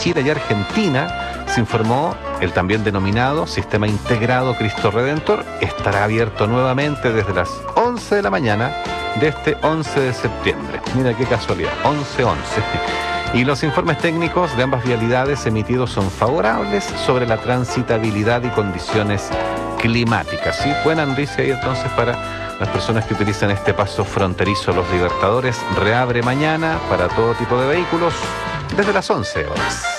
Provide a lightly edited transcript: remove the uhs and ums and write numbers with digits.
Chile y Argentina, se informó el también denominado Sistema Integrado Cristo Redentor estará abierto nuevamente desde las 11 de la mañana de este 11 de septiembre. Mira qué casualidad, 11-11. Y los informes técnicos de ambas vialidades emitidos son favorables sobre la transitabilidad y condiciones climáticas. ¿Sí? Buena noticia ahí entonces para las personas que utilizan este paso fronterizo Los Libertadores. Reabre mañana para todo tipo de vehículos desde las 11 horas.